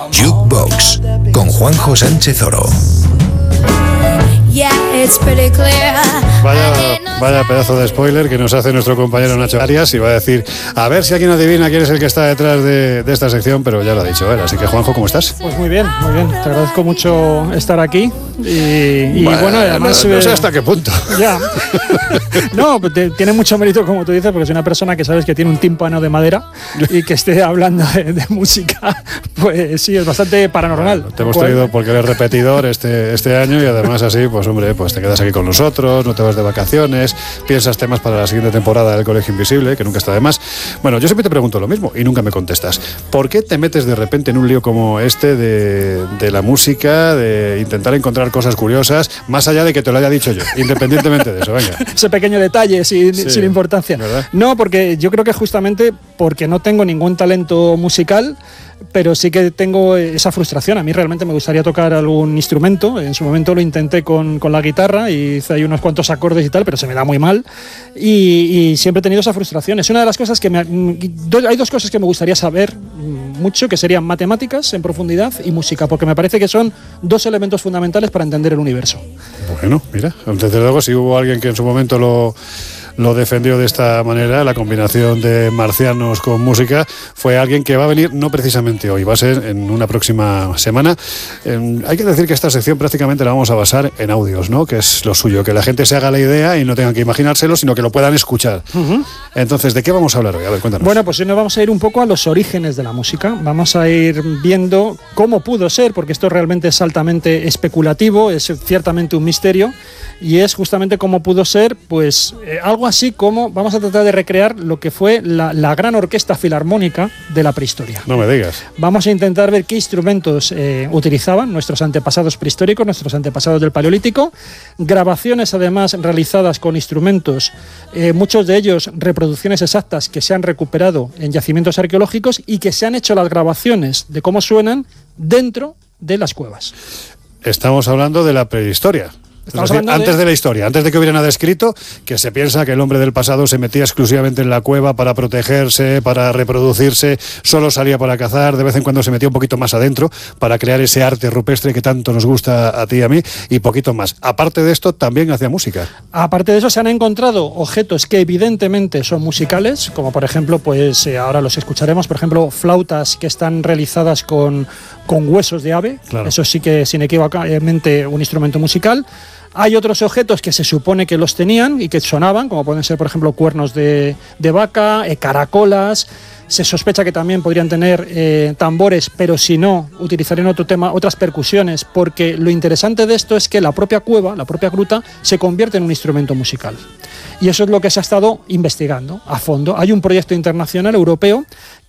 Jukebox con Juanjo Sánchez Oro. Vaya pedazo de spoiler que nos hace nuestro compañero Nacho Arias, y va a decir, a ver si alguien adivina quién es el que está detrás de esta sección, pero ya lo ha dicho él. Así que, Juanjo, ¿cómo estás? Pues muy bien. Te agradezco mucho estar aquí y bueno, además... No sé hasta qué punto. Ya. No, tiene mucho mérito, como tú dices, porque es una persona que sabes que tiene un tímpano de madera y que esté hablando de música, pues sí, es bastante paranormal. Bueno, te hemos traído porque eres repetidor este año, y además así, pues hombre, pues te quedas aquí con nosotros, no te vas de vacaciones, piensas temas para la siguiente temporada del Colegio Invisible, que nunca está de más. Bueno, yo siempre te pregunto lo mismo y nunca me contestas. ¿Por qué te metes de repente en un lío como este de la música, de intentar encontrar cosas curiosas, más allá de que te lo haya dicho yo, independientemente de eso? Venga. Ese pequeño detalle sin importancia. ¿Verdad? No, porque yo creo que justamente porque no tengo ningún talento musical, pero sí que tengo esa frustración. A mí realmente me gustaría tocar algún instrumento. En su momento lo intenté con la guitarra y hice ahí unos cuantos acordes y tal, pero se me da muy mal. Y siempre he tenido esa frustración. Es una de las cosas que hay dos cosas que me gustaría saber mucho, que serían matemáticas en profundidad y música, porque me parece que son dos elementos fundamentales para entender el universo. Bueno, mira, desde luego, si hubo alguien que en su momento lo defendió de esta manera, la combinación de marcianos con música, fue alguien que va a venir no precisamente hoy, va a ser en una próxima semana. Hay que decir que esta sección prácticamente la vamos a basar en audios, ¿no? Que es lo suyo, que la gente se haga la idea y no tengan que imaginárselo, sino que lo puedan escuchar. Uh-huh. Entonces, ¿de qué vamos a hablar hoy? A ver, cuéntanos. Bueno, pues hoy nos vamos a ir un poco a los orígenes de la música. Vamos a ir viendo cómo pudo ser, porque esto realmente es altamente especulativo, es ciertamente un misterio, y es justamente cómo pudo ser, pues algo así como vamos a tratar de recrear lo que fue la gran orquesta filarmónica de la prehistoria. No me digas. Vamos a intentar ver qué instrumentos utilizaban nuestros antepasados prehistóricos, nuestros antepasados del Paleolítico, grabaciones además realizadas con instrumentos, muchos de ellos reproducciones exactas que se han recuperado en yacimientos arqueológicos y que se han hecho las grabaciones de cómo suenan dentro de las cuevas. Estamos hablando de la prehistoria. Es decir, antes de la historia, antes de que hubiera nada escrito, que se piensa que el hombre del pasado se metía exclusivamente en la cueva para protegerse, para reproducirse, solo salía para cazar, de vez en cuando se metía un poquito más adentro para crear ese arte rupestre que tanto nos gusta a ti y a mí, y poquito más. Aparte de esto, también hacía música. Aparte de eso, se han encontrado objetos que evidentemente son musicales, como por ejemplo, pues ahora los escucharemos, por ejemplo, flautas que están realizadas con huesos de ave. Claro. Eso sí que es inequívocamente un instrumento musical. Hay otros objetos que se supone que los tenían y que sonaban, como pueden ser, por ejemplo, cuernos de vaca, caracolas. Se sospecha que también podrían tener tambores, pero si no, utilizarían otras percusiones, porque lo interesante de esto es que la propia cueva, la propia gruta, se convierte en un instrumento musical. Y eso es lo que se ha estado investigando a fondo. Hay un proyecto internacional europeo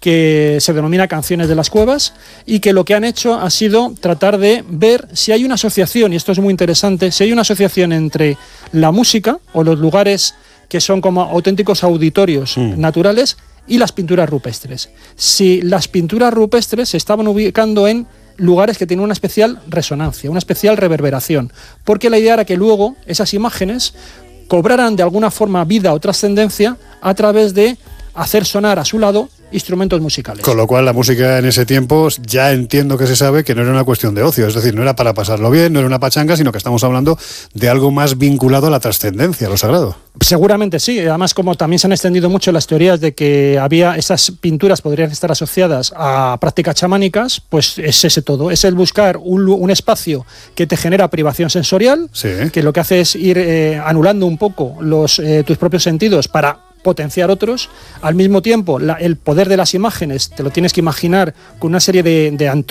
que se denomina Canciones de las Cuevas, y que lo que han hecho ha sido tratar de ver si hay una asociación, y esto es muy interesante, si hay una asociación entre la música o los lugares que son como auténticos auditorios naturales y las pinturas rupestres. Si las pinturas rupestres se estaban ubicando en lugares que tienen una especial resonancia, una especial reverberación, porque la idea era que luego esas imágenes cobraran de alguna forma vida o trascendencia a través de hacer sonar a su lado instrumentos musicales. Con lo cual la música en ese tiempo ya entiendo que se sabe que no era una cuestión de ocio, es decir, no era para pasarlo bien, no era una pachanga, sino que estamos hablando de algo más vinculado a la trascendencia, a lo sagrado. Seguramente sí, además como también se han extendido mucho las teorías de que había esas pinturas podrían estar asociadas a prácticas chamánicas, pues es ese todo, es el buscar un espacio que te genera privación sensorial, sí, que lo que hace es ir anulando un poco tus propios sentidos para potenciar otros. Al mismo tiempo, el poder de las imágenes te lo tienes que imaginar con una serie de